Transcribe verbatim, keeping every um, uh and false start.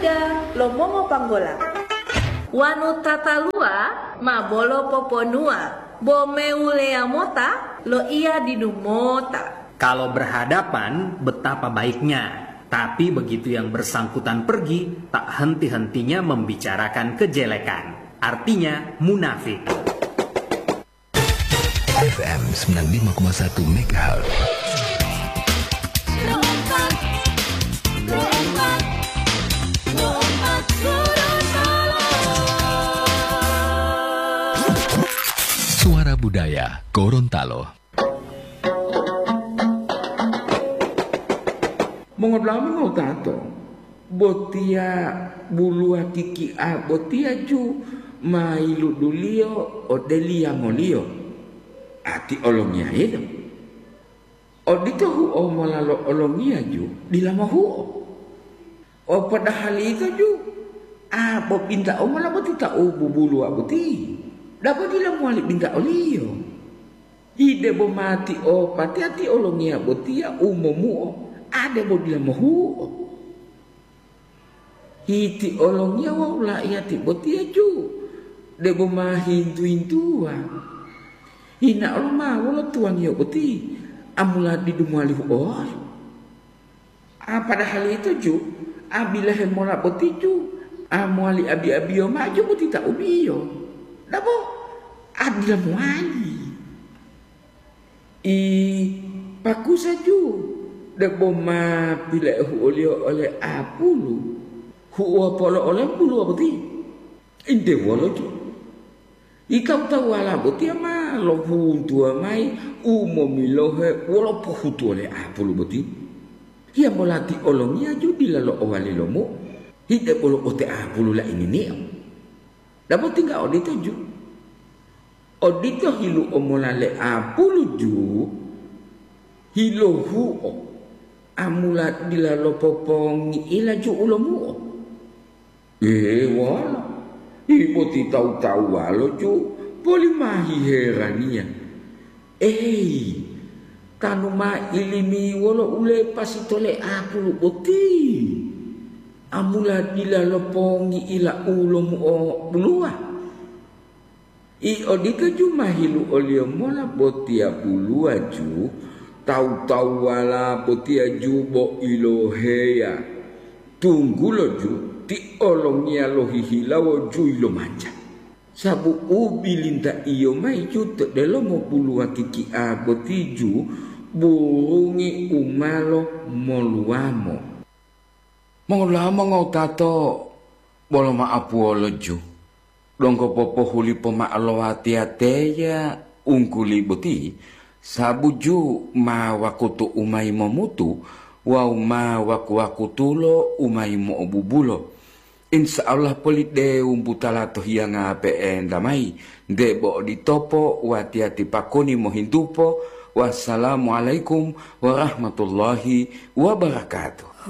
Buddha lo momo panggola. Wanu tatalua ma bolo poponua, bomeulea mota lo ia dinumota. Kalau berhadapan betapa baiknya, tapi begitu yang bersangkutan pergi tak henti-hentinya membicarakan kejelekan. Artinya munafik. F M sembilan puluh lima koma satu megahertz. Suara Budaya Gorontalo. Mongod lama ngau tato. Botia bulua kiki a botia ju mailu dulio odelia molio. Ati olongnya itu. Odito hu o molalo olongnya ju dilama hu. O padahal itu ju a bo pinta o molalo tita o bubulu aboti. Dapat dila muali binta olio. Ide bo mati o pati ati olongia botia umomu o. Ada bo dila mohu. Hiti olongia wa ula iati botia ju. De bo mahintu intua. Hina oloma wala tuang yo boti. Amula di dumuali hu or. A padahal itu ju. Abila hemola boti ju. Amuali abi-abi yo maju boti tak ubi yo. Dabo adila muali i paku saju dabo ma pila hu oleh oleh apulu hu apolo oleh pulu aboti inde walo ju ikau tahu ala boti ma lo hu tua mai umo milohe walo pohu tu oleh apulu boti ia molati olongnya ju bila lo awali lomo hide polo ote apulu la ini ni dabo tinggal odito ju. Odito hilu omolale apulu ju. Hilo huo. Amulat dilalo popongi ila ju ulomu. Eh wala. Ibu ti tahu-tahu walo ju. Boleh mahi herania. Eh. Tanuma ilimi wala ule pasitole apulu boti. Amula dilalo pongi ila ulomu o bulua. I odito ju mahilu olio mola botia bulua ju. Tau-tau wala botia ju bo ilo heya. Tunggu lo ju. Ti olongnya lo hihilawo ju ilo manja. Sabu ubi linta iyo mai ju te delo mo bulua kiki a boti ju. Burungi umalo moluamo. Mengulama ngau tato bolo maapu oloju dongko popo huli poma alo hati ya ungkuli boti sabuju ma wakutu umai momutu wa ma waku wakutulo umai mo obubulo insya Allah polit de umbutala toh yang ape endamai debo ditopo wati hati pakoni mohindupo wassalamualaikum warahmatullahi wabarakatuh.